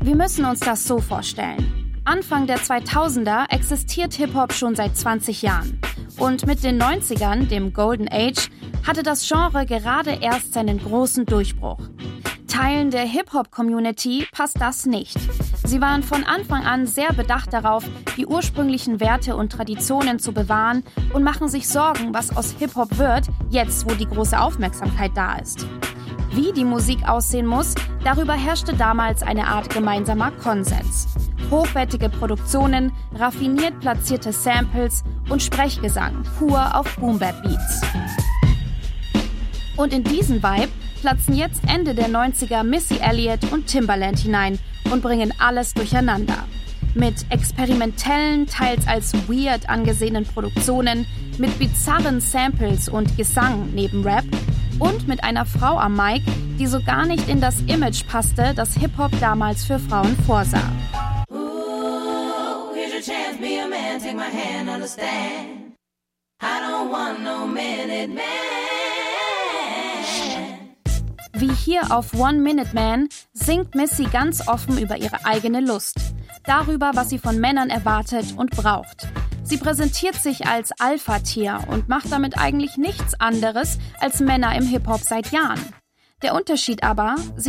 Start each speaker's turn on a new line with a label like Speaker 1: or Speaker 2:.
Speaker 1: Wir müssen uns das so vorstellen. Anfang der 2000er existiert Hip-Hop schon seit 20 Jahren. Und mit den 90ern, dem Golden Age, hatte das Genre gerade erst seinen großen Durchbruch. Teilen der Hip-Hop-Community passt das nicht. Sie waren von Anfang an sehr bedacht darauf, die ursprünglichen Werte und Traditionen zu bewahren und machen sich Sorgen, was aus Hip-Hop wird, jetzt wo die große Aufmerksamkeit da ist. Wie die Musik aussehen muss, darüber herrschte damals eine Art gemeinsamer Konsens. Hochwertige Produktionen, raffiniert platzierte Samples und Sprechgesang pur auf Boom-Bap-Beats. Und in diesen Vibe platzen jetzt Ende der 90er Missy Elliott und Timbaland hinein und bringen alles durcheinander. Mit experimentellen, teils als weird angesehenen Produktionen, mit bizarren Samples und Gesang neben Rap und mit einer Frau am Mic, die so gar nicht in das Image passte, das Hip-Hop damals für Frauen vorsah. Here's your chance, be a man, take my hand, understand. I don't want no minute man. Wie hier auf One Minute Man singt Missy ganz offen über ihre eigene Lust. Darüber, was sie von Männern erwartet und braucht. Sie präsentiert sich als Alpha-Tier und macht damit eigentlich nichts anderes als Männer im Hip-Hop seit Jahren. Der Unterschied aber, sie